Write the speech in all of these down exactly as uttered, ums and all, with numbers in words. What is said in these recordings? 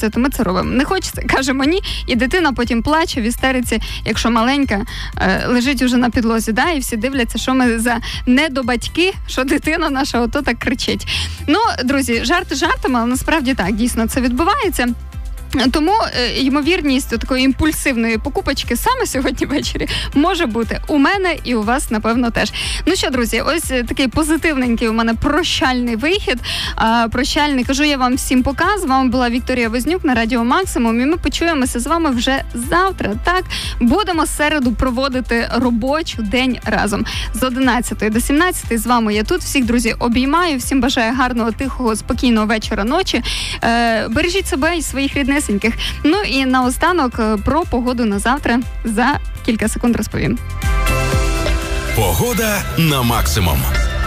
хочеться, то ми це робимо. Не хочеться, кажемо ні, і дитина потім плаче в істериці, якщо маленька, е, лежить уже на підлозі, да, і всі дивляться, що ми за недобатьки, що дитина наша ото так кричить. Ну, друзі, жарти жартами, але насправді так, дійсно це відбувається. Тому е, ймовірність такої імпульсивної покупочки саме сьогодні ввечері може бути у мене і у вас, напевно, теж. Ну що, друзі, ось такий позитивненький у мене прощальний вихід. А, прощальний, кажу я вам всім пока. З вами була Вікторія Вознюк на Радіо Максимум. І ми почуємося з вами вже завтра. Так, будемо середу проводити робочий день разом. З одинадцятої до сімнадцятої з вами я тут. Всіх, друзі, обіймаю. Всім бажаю гарного, тихого, спокійного вечора, ночі. Е, бережіть себе і своїх рідних. Ну і наостанок про погоду на завтра за кілька секунд розповім. Погода на максимум.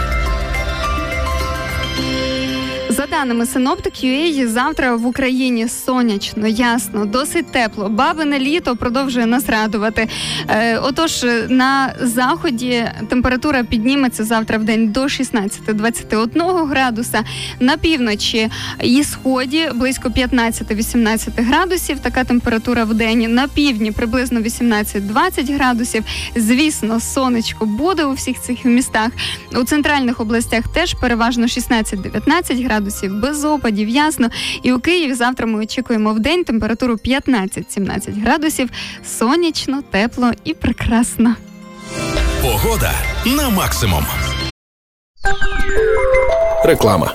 За даними Synoptic.ua, завтра в Україні сонячно, ясно, досить тепло. Бабине літо продовжує нас радувати. Е, отож, на заході температура підніметься завтра в день до шістнадцять двадцять один градуса. На півночі і сході близько п'ятнадцять-вісімнадцять градусів. Така температура в день. На півдні приблизно вісімнадцять-двадцять градусів. Звісно, сонечко буде у всіх цих містах. У центральних областях теж переважно шістнадцять-дев'ятнадцять градусів. Без опадів, ясно. І у Києві завтра ми очікуємо в день температуру п'ятнадцять-сімнадцять градусів. Сонячно, тепло і прекрасно. Погода на максимум. Реклама.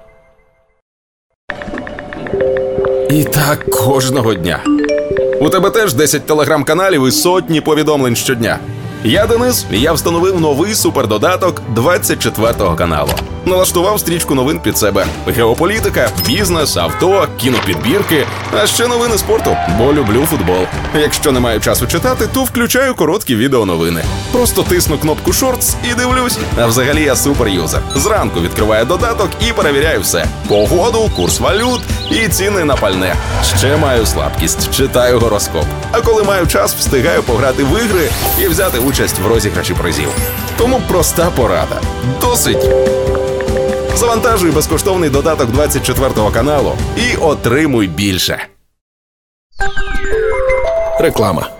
І так кожного дня. У тебе теж десять телеграм-каналів і сотні повідомлень щодня. Я Денис, і я встановив новий супердодаток двадцять четвертого каналу. Налаштував стрічку новин під себе. Геополітика, бізнес, авто, кінопідбірки, а ще новини спорту, бо люблю футбол. Якщо не маю часу читати, то включаю короткі відеоновини. Просто тисну кнопку «Шортс» і дивлюсь. А взагалі я суперюзер. Зранку відкриваю додаток і перевіряю все. Погоду, курс валют і ціни на пальне. Ще маю слабкість, читаю гороскоп. А коли маю час, встигаю пограти в ігри і взяти участь в розіграші призів. Тому проста порада. Досить! Завантажуй безкоштовний додаток двадцять четвертого каналу і отримуй більше. Реклама.